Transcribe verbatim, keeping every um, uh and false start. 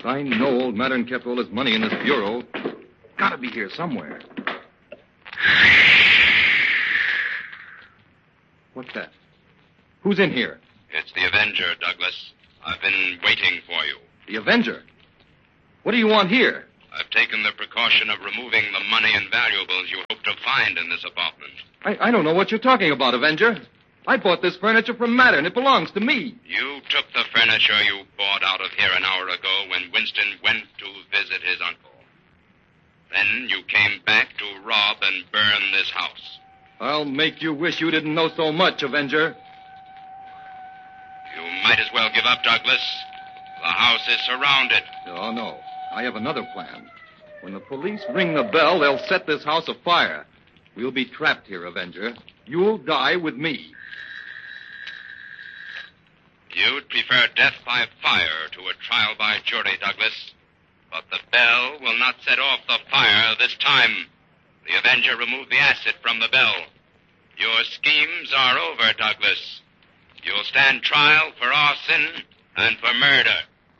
I know old Mattern kept all his money in this bureau. Gotta be here somewhere. What's that? Who's in here? It's the Avenger, Douglas. I've been waiting for you. The Avenger? What do you want here? I've taken the precaution of removing the money and valuables you hope to find in this apartment. I, I don't know what you're talking about, Avenger. I bought this furniture from Mattern. It belongs to me. You took the furniture you bought out of here an hour ago when Winston went to visit his uncle. Then you came back to rob and burn this house. I'll make you wish you didn't know so much, Avenger. You might as well give up, Douglas. The house is surrounded. Oh, no. I have another plan. When the police ring the bell, they'll set this house afire. We'll be trapped here, Avenger. You'll die with me. You'd prefer death by fire to a trial by jury, Douglas. But the bell will not set off the fire this time. The Avenger removed the acid from the bell. Your schemes are over, Douglas. You'll stand trial for arson and for murder.